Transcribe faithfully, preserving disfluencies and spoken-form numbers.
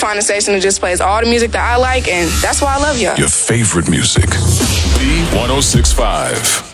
find a station that just plays all the music that I like, and that's why I love y'all. Your favorite music. B one oh six point five.